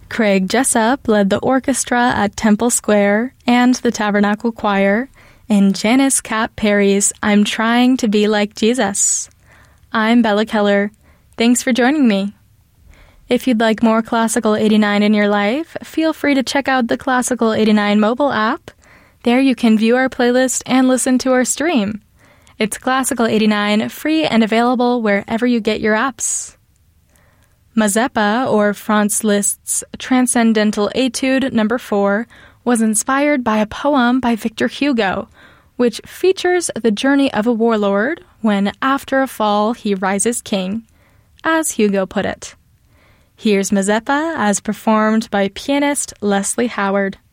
Craig Jessup led the orchestra at Temple Square and the Tabernacle Choir in Janice Cap Perry's I'm Trying to Be Like Jesus. I'm Bella Keller. Thanks for joining me. If you'd like more Classical 89 in your life, feel free to check out the Classical 89 mobile app. There you can view our playlist and listen to our stream. It's Classical 89, free and available wherever you get your apps. Mazeppa, or Franz Liszt's Transcendental Etude No. 4, was inspired by a poem by Victor Hugo, which features the journey of a warlord when, after a fall, he rises king, as Hugo put it. Here's Mazeppa as performed by pianist Leslie Howard.